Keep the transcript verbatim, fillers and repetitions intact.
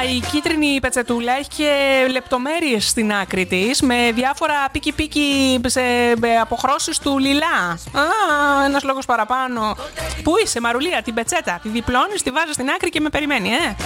η κίτρινη πετσετούλα έχει και λεπτομέρειες στην άκρη της, με διάφορα πίκι-πίκι σε αποχρώσεις του λιλά. Α, ένας λόγος παραπάνω. Πού είσαι, Μαρουλία, την πετσέτα? Τη διπλώνεις, τη βάζεις στην άκρη και με περιμένει, ε.